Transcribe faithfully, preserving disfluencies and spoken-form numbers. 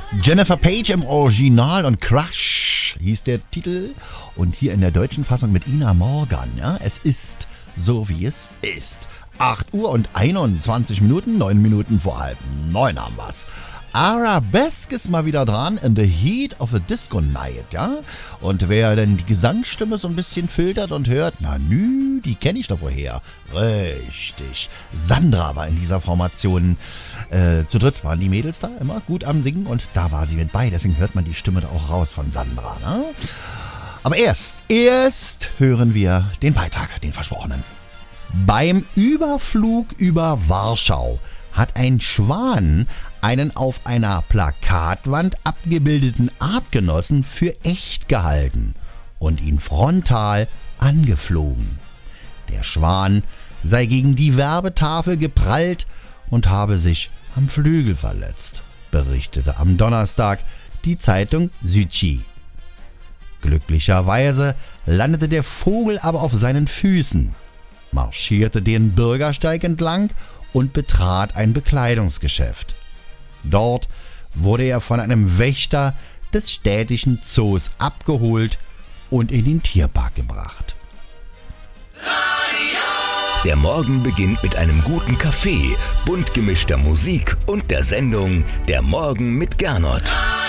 Jennifer Page im Original und Crush hieß der Titel. Und hier in der deutschen Fassung mit Ina Morgan. Ja? Es ist so, wie es ist. acht Uhr und einundzwanzig Minuten, neun Minuten vor halb neun haben wir's. Arabesque ist mal wieder dran in the heat of a disco night, ja? Und wer denn die Gesangsstimme so ein bisschen filtert und hört, na nü, die kenne ich doch woher. Richtig. Sandra war in dieser Formation. Äh, zu dritt waren die Mädels da immer gut am Singen und da war sie mit bei. Deswegen hört man die Stimme da auch raus von Sandra, ne? Aber erst, erst hören wir den Beitrag, den versprochenen. Beim Überflug über Warschau hat ein Schwan einen auf einer Plakatwand abgebildeten Artgenossen für echt gehalten und ihn frontal angeflogen. Der Schwan sei gegen die Werbetafel geprallt und habe sich am Flügel verletzt, berichtete am Donnerstag die Zeitung Südchi. Glücklicherweise landete der Vogel aber auf seinen Füßen, marschierte den Bürgersteig entlang und betrat ein Bekleidungsgeschäft. Dort wurde er von einem Wächter des städtischen Zoos abgeholt und in den Tierpark gebracht. Der Morgen beginnt mit einem guten Kaffee, bunt gemischter Musik und der Sendung Der Morgen mit Gernot.